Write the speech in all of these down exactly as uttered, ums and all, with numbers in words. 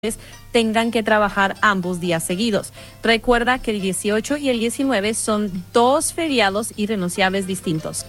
tengan que trabajar ambos días seguidos. Recuerda que el dieciocho y el diecinueve son dos feriados irrenunciables distintos.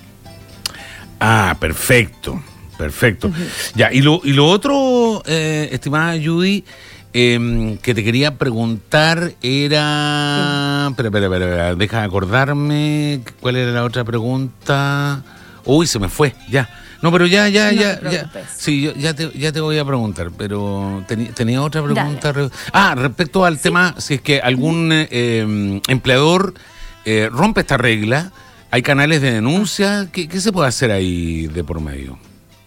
Ah, perfecto, perfecto. Uh-huh. Ya, y lo, y lo otro, eh, estimada Judy, eh, que te quería preguntar era... Espera, espera, espera, espera, deja de acordarme cuál era la otra pregunta. Uy, se me fue, ya. No, pero ya, ya, no ya, ya. Sí, yo, ya, te, ya te voy a preguntar, pero ten, tenía otra pregunta. Dale. Ah, respecto al ¿Sí? tema, si es que algún eh, empleador eh, rompe esta regla, ¿hay canales de denuncia? ¿Qué, qué se puede hacer ahí de por medio?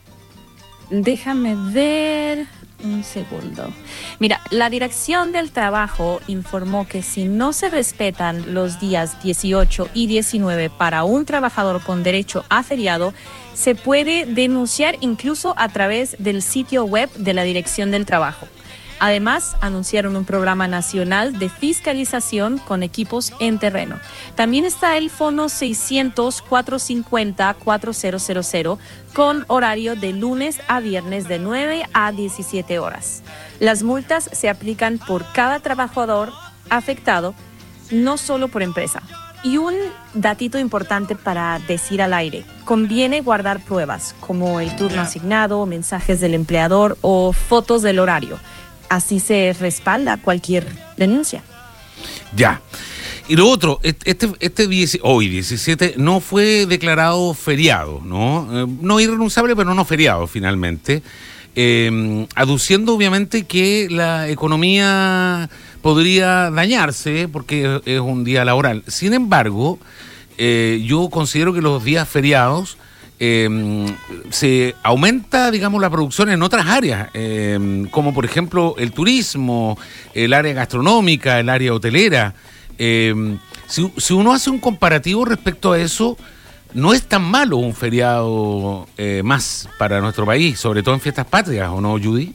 Déjame ver un segundo. Mira, la Dirección del Trabajo informó que si no se respetan los días dieciocho y diecinueve para un trabajador con derecho a feriado, se puede denunciar incluso a través del sitio web de la Dirección del Trabajo. Además, anunciaron un programa nacional de fiscalización con equipos en terreno. También está el Fono seiscientos, cuatrocientos cincuenta, cuatro mil con horario de lunes a viernes de nueve a diecisiete horas. Las multas se aplican por cada trabajador afectado, no solo por empresa. Y un datito importante para decir al aire, conviene guardar pruebas como el turno asignado, mensajes del empleador o fotos del horario. Así se respalda cualquier denuncia. Ya. Y lo otro, este, este diez, hoy diecisiete no fue declarado feriado, ¿no? Eh, no irrenunciable, pero no feriado finalmente. Eh, aduciendo obviamente que la economía podría dañarse porque es un día laboral. Sin embargo, eh, yo considero que los días feriados eh, se aumenta, digamos, la producción en otras áreas, eh, como por ejemplo el turismo, el área gastronómica, el área hotelera. Eh, si, si uno hace un comparativo respecto a eso, no es tan malo un feriado eh, más para nuestro país, sobre todo en fiestas patrias, ¿o no, Judy?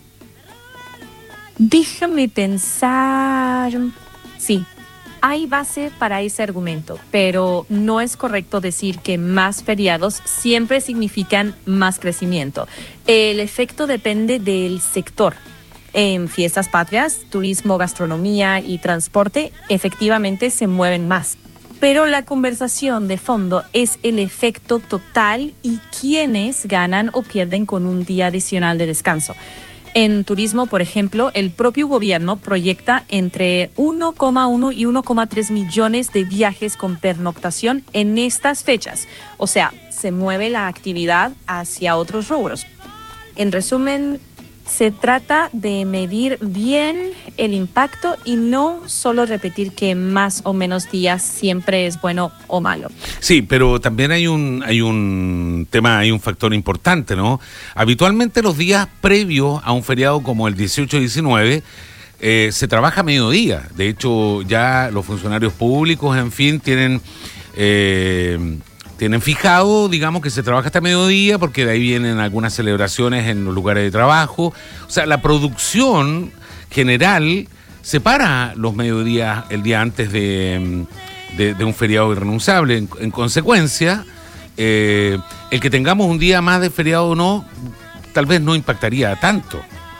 Déjame pensar. Sí, hay base para ese argumento, pero no es correcto decir que más feriados siempre significan más crecimiento. El efecto depende del sector. En fiestas patrias, turismo, gastronomía y transporte efectivamente se mueven más. Pero la conversación de fondo es el efecto total y quiénes ganan o pierden con un día adicional de descanso. En turismo, por ejemplo, el propio gobierno proyecta entre uno coma uno y uno coma tres millones de viajes con pernoctación en estas fechas. O sea, se mueve la actividad hacia otros rubros. En resumen, se trata de medir bien el impacto y no solo repetir que más o menos días siempre es bueno o malo. Sí, pero también hay un hay un tema, hay un factor importante, ¿no? Habitualmente los días previos a un feriado como el dieciocho y diecinueve eh, se trabaja a mediodía. De hecho, ya los funcionarios públicos, en fin, tienen... Eh, Tienen fijado, digamos, que se trabaja hasta mediodía porque de ahí vienen algunas celebraciones en los lugares de trabajo. O sea, la producción general separa los mediodías el día antes de, de, de un feriado irrenunciable. En, en consecuencia, eh, el que tengamos un día más de feriado o no, tal vez no impactaría tanto.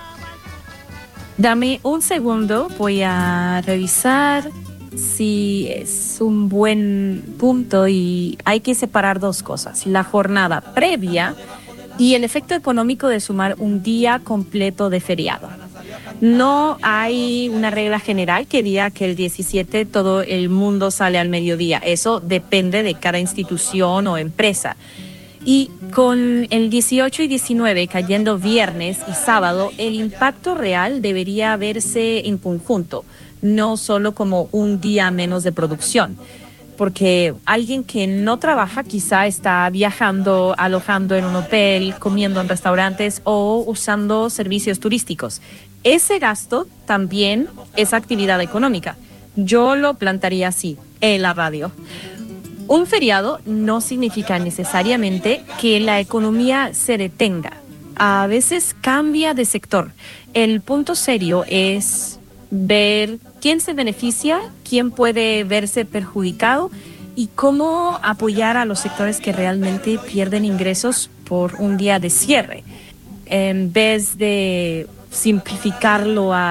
Dame un segundo, voy a revisar si es un buen punto y hay que separar dos cosas, la jornada previa y el efecto económico de sumar un día completo de feriado. No hay una regla general que diga que el diecisiete todo el mundo sale al mediodía, eso depende de cada institución o empresa. Y con el dieciocho y diecinueve cayendo viernes y sábado, el impacto real debería verse en conjunto, no solo como un día menos de producción, porque alguien que no trabaja quizá está viajando, alojando en un hotel, comiendo en restaurantes o usando servicios turísticos. Ese gasto también es actividad económica. Yo lo plantearía así en la radio. Un feriado no significa necesariamente que la economía se detenga. A veces cambia de sector. El punto serio es ver quién se beneficia, quién puede verse perjudicado y cómo apoyar a los sectores que realmente pierden ingresos por un día de cierre. En vez de simplificarlo a